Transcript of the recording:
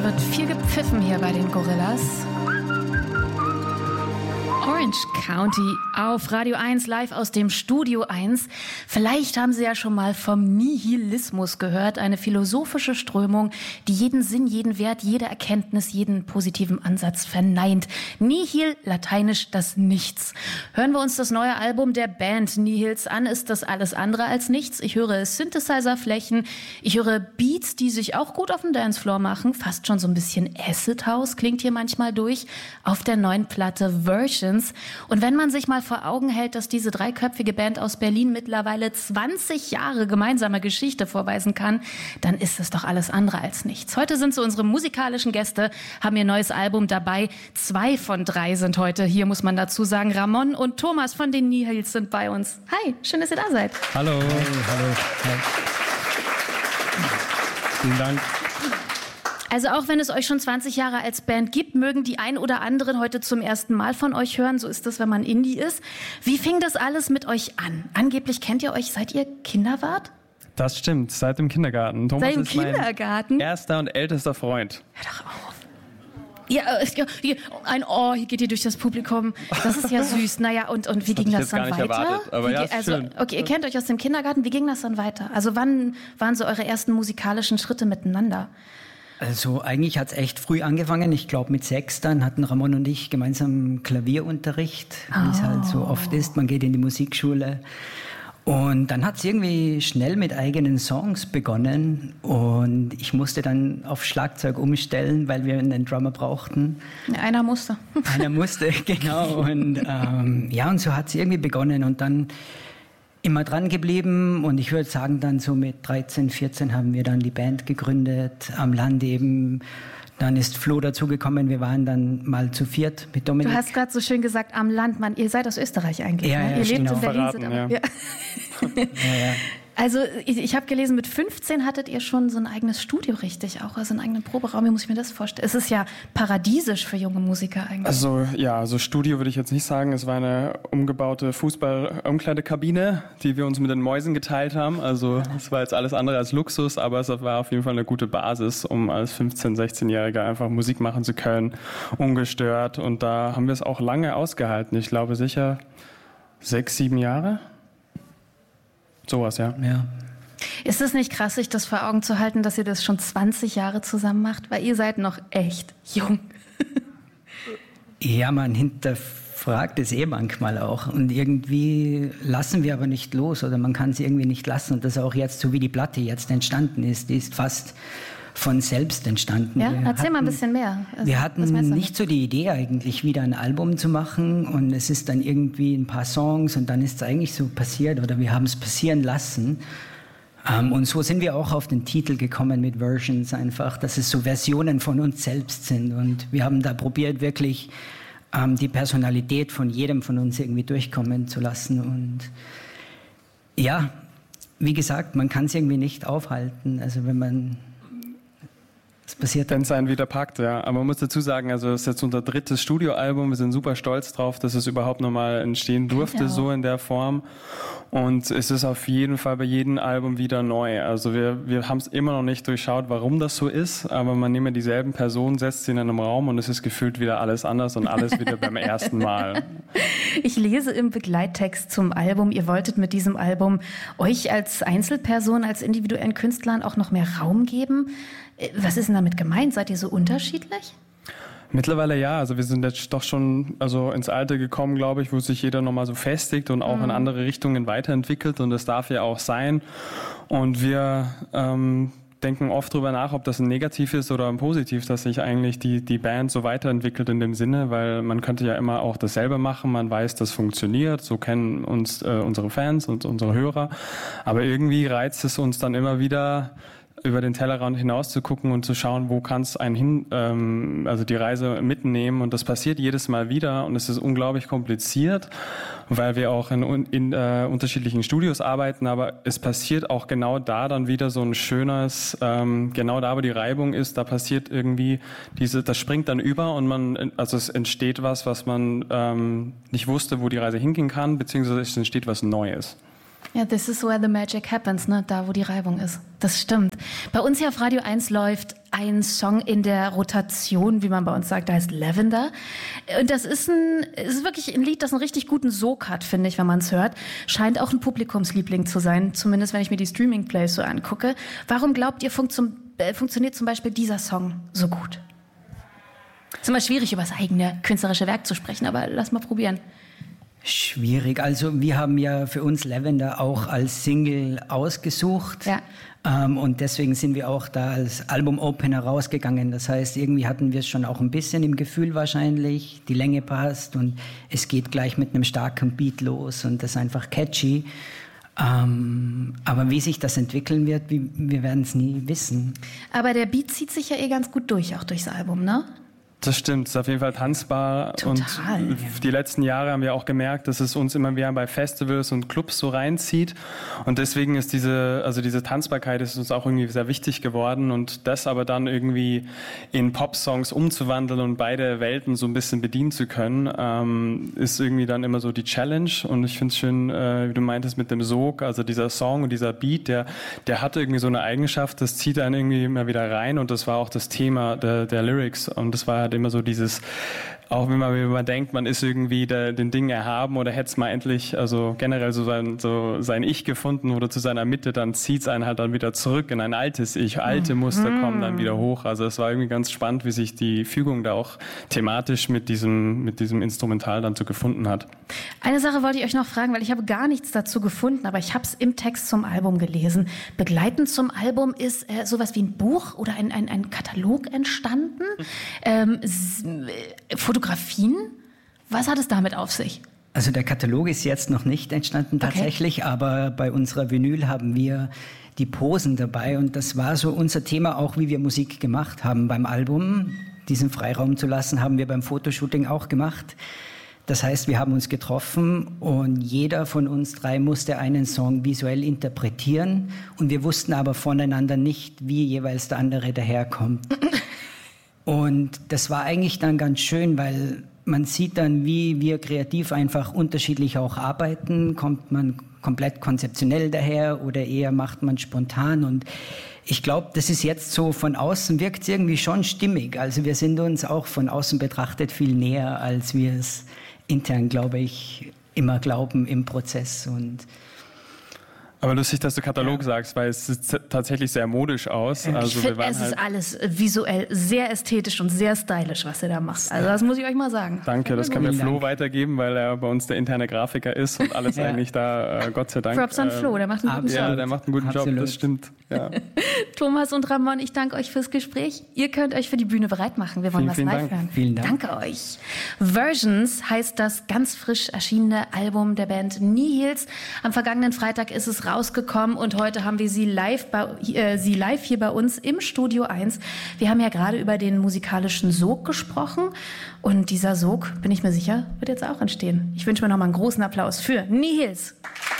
Heute wird viel gepfiffen hier bei den Gorillas. Orange County auf Radio 1, live aus dem Studio 1. Vielleicht haben Sie ja schon mal vom Nihilismus gehört, eine philosophische Strömung, die jeden Sinn, jeden Wert, jede Erkenntnis, jeden positiven Ansatz verneint. Nihil, lateinisch das Nichts. Hören wir uns das neue Album der Band Nihils an, ist das alles andere als nichts. Ich höre Synthesizer-Flächen, ich höre Beats, die sich auch gut auf dem Dancefloor machen, fast schon so ein bisschen Acid House, klingt hier manchmal durch, auf der neuen Platte Versions. Und wenn man sich mal vor Augen hält, dass diese dreiköpfige Band aus Berlin mittlerweile 20 Jahre gemeinsame Geschichte vorweisen kann, dann ist es doch alles andere als nichts. Heute sind so unsere musikalischen Gäste, haben ihr neues Album dabei. 2 von 3 sind heute hier, muss man dazu sagen. Ramon und Thomas von den Nihils sind bei uns. Hi, schön, dass ihr da seid. Hallo. Hallo. Vielen Dank. Also auch wenn es euch schon 20 Jahre als Band gibt, mögen die ein oder anderen heute zum ersten Mal von euch hören. So ist das, wenn man Indie ist. Wie fing das alles mit euch an? Angeblich kennt ihr euch, seit ihr Kinder wart? Das stimmt, seit dem Kindergarten. Thomas Seit dem ist Kindergarten? mein erster und ältester Freund. Hör doch auf. Ja, hier, hier geht ihr durch das Publikum. Das ist ja süß. Naja, und wie ging das dann weiter? Erwartet, aber ja, ist schön. Okay, ihr kennt euch aus dem Kindergarten. Wie ging das dann weiter? Also wann waren so eure ersten musikalischen Schritte miteinander? Also eigentlich hat es echt früh angefangen. Ich glaube mit 6 dann hatten Ramon und ich gemeinsam Klavierunterricht, wie es halt so oft ist. Man geht in die Musikschule. Und dann hat es irgendwie schnell mit eigenen Songs begonnen. Und ich musste dann auf Schlagzeug umstellen, weil wir einen Drummer brauchten. Einer musste. Einer musste, genau. Und und so hat es irgendwie begonnen. Und dann immer dran geblieben und ich würde sagen, dann so mit 13, 14 haben wir dann die Band gegründet, am Land eben. Dann ist Flo dazugekommen, wir waren dann mal zu 4 mit Dominik. Du hast gerade so schön gesagt, am Land, Mann, ihr seid aus Österreich eigentlich, ja, ne? Ja, ihr lebt genau. in Berlin. Verraten, Ja. Ja. Also ich habe gelesen, mit 15 hattet ihr schon so ein eigenes Studio, richtig, auch also einen eigenen Proberaum. Wie muss ich mir das vorstellen? Es ist ja paradiesisch für junge Musiker eigentlich. Also Studio würde ich jetzt nicht sagen. Es war eine umgebaute Fußball-Umkleidekabine, die wir uns mit den Mäusen geteilt haben. Also es war jetzt alles andere als Luxus, aber es war auf jeden Fall eine gute Basis, um als 15-, 16-Jähriger einfach Musik machen zu können, ungestört. Und da haben wir es auch lange ausgehalten. Ich glaube sicher 6, 7 Jahre. Sowas, ja. Ist es nicht krass, sich das vor Augen zu halten, dass ihr das schon 20 Jahre zusammen macht? Weil ihr seid noch echt jung. Ja, man hinterfragt es manchmal auch. Und irgendwie lassen wir aber nicht los oder man kann es irgendwie nicht lassen. Und das auch jetzt, so wie die Platte jetzt entstanden ist, die ist fast von selbst entstanden. Ja, erzähl mal ein bisschen mehr. Also, wir hatten nicht so die Idee eigentlich, wieder ein Album zu machen und es ist dann irgendwie ein paar Songs und dann ist es eigentlich so passiert oder wir haben es passieren lassen. Und so sind wir auch auf den Titel gekommen mit Versions einfach, dass es so Versionen von uns selbst sind und wir haben da probiert wirklich die Personalität von jedem von uns irgendwie durchkommen zu lassen und ja, wie gesagt, man kann es irgendwie nicht aufhalten, also wenn man Wenn es einen wieder packt, ja. Aber man muss dazu sagen, also das ist jetzt unser 3. Studioalbum. Wir sind super stolz drauf, dass es überhaupt nochmal entstehen durfte, so in der Form. Und es ist auf jeden Fall bei jedem Album wieder neu. Also wir haben es immer noch nicht durchschaut, warum das so ist. Aber man nimmt dieselben Personen, setzt sie in einem Raum und es ist gefühlt wieder alles anders und alles wieder beim ersten Mal. Ich lese im Begleittext zum Album, ihr wolltet mit diesem Album euch als Einzelperson, als individuellen Künstlern auch noch mehr Raum geben. Was ist denn damit gemeint? Seid ihr so unterschiedlich? Mittlerweile ja, also wir sind jetzt doch schon ins Alter gekommen, glaube ich, wo sich jeder nochmal so festigt und auch in andere Richtungen weiterentwickelt und das darf ja auch sein. Und wir denken oft drüber nach, ob das ein Negativ ist oder ein Positiv, dass sich eigentlich die Band so weiterentwickelt in dem Sinne, weil man könnte ja immer auch dasselbe machen, man weiß, das funktioniert, so kennen uns unsere Fans und unsere Hörer, aber irgendwie reizt es uns dann immer wieder, über den Tellerrand hinaus zu gucken und zu schauen, wo kann es einen also die Reise mitnehmen. Und das passiert jedes Mal wieder und es ist unglaublich kompliziert, weil wir auch in unterschiedlichen Studios arbeiten, aber es passiert auch genau da dann wieder so ein schönes, genau da, wo die Reibung ist, da passiert irgendwie das springt dann über und also es entsteht was man nicht wusste, wo die Reise hingehen kann, beziehungsweise es entsteht was Neues. Ja, this is where the magic happens, ne? Da, wo die Reibung ist. Das stimmt. Bei uns hier auf Radio 1 läuft ein Song in der Rotation, wie man bei uns sagt, der heißt Lavender. Und das ist wirklich ein Lied, das einen richtig guten Sog hat, finde ich, wenn man es hört. Scheint auch ein Publikumsliebling zu sein, zumindest wenn ich mir die Streaming-Plays so angucke. Warum glaubt ihr, funktioniert zum Beispiel dieser Song so gut? Es ist immer schwierig, über das eigene künstlerische Werk zu sprechen, aber lass mal probieren. Schwierig. Also wir haben ja für uns Lavender auch als Single ausgesucht. Ja. Und deswegen sind wir auch da als Album-Opener rausgegangen. Das heißt, irgendwie hatten wir es schon auch ein bisschen im Gefühl wahrscheinlich. Die Länge passt und es geht gleich mit einem starken Beat los und das ist einfach catchy. Aber wie sich das entwickeln wird, wir werden es nie wissen. Aber der Beat zieht sich ja ganz gut durch, auch durchs Album, ne? Das stimmt, es ist auf jeden Fall tanzbar. Total, und die letzten Jahre haben wir auch gemerkt, dass es uns immer wieder bei Festivals und Clubs so reinzieht. Und deswegen ist diese Tanzbarkeit ist uns auch irgendwie sehr wichtig geworden. Und das aber dann irgendwie in Pop-Songs umzuwandeln und beide Welten so ein bisschen bedienen zu können, ist irgendwie dann immer so die Challenge. Und ich finde es schön, wie du meintest, mit dem Sog, also dieser Song und dieser Beat, der hat irgendwie so eine Eigenschaft, das zieht einen irgendwie immer wieder rein. Und das war auch das Thema der Lyrics. Und das war immer so dieses, auch wenn man denkt, man ist irgendwie den Dingen erhaben oder hätte es mal endlich, also generell so sein Ich gefunden oder zu seiner Mitte, dann zieht es einen halt dann wieder zurück in ein altes Ich. Alte Muster kommen dann wieder hoch. Also es war irgendwie ganz spannend, wie sich die Fügung da auch thematisch mit diesem Instrumental dann so gefunden hat. Eine Sache wollte ich euch noch fragen, weil ich habe gar nichts dazu gefunden, aber ich habe es im Text zum Album gelesen. Begleitend zum Album ist sowas wie ein Buch oder ein Katalog entstanden. Fotografien? Was hat es damit auf sich? Also der Katalog ist jetzt noch nicht entstanden tatsächlich, okay. Aber bei unserer Vinyl haben wir die Posen dabei und das war so unser Thema auch, wie wir Musik gemacht haben beim Album. Diesen Freiraum zu lassen, haben wir beim Fotoshooting auch gemacht. Das heißt, wir haben uns getroffen und jeder von uns drei musste einen Song visuell interpretieren und wir wussten aber voneinander nicht, wie jeweils der andere daherkommt. Und das war eigentlich dann ganz schön, weil man sieht dann, wie wir kreativ einfach unterschiedlich auch arbeiten. Kommt man komplett konzeptionell daher oder eher macht man spontan? Und ich glaube, das ist jetzt so von außen, wirkt es irgendwie schon stimmig. Also wir sind uns auch von außen betrachtet viel näher, als wir es intern, glaube ich, immer glauben im Prozess. Aber lustig, dass du Katalog sagst, weil es sieht tatsächlich sehr modisch aus. Also ich finde, es ist alles visuell sehr ästhetisch und sehr stylisch, was ihr da macht. Also das muss ich euch mal sagen. Danke, das können wir Flo weitergeben, weil er bei uns der interne Grafiker ist und alles eigentlich da, Gott sei Dank. Props an Flo, der macht einen guten Job. Ja, der macht einen guten Job, das stimmt. Ja. Thomas und Ramon, ich danke euch fürs Gespräch. Ihr könnt euch für die Bühne bereit machen. Wir wollen was live hören. Vielen Dank. Danke euch. Versions heißt das ganz frisch erschienene Album der Band Nihils. Am vergangenen Freitag ist es rausgekommen und heute haben wir sie live hier bei uns im Studio 1. Wir haben ja gerade über den musikalischen Sog gesprochen und dieser Sog, bin ich mir sicher, wird jetzt auch entstehen. Ich wünsche mir noch mal einen großen Applaus für Nihils.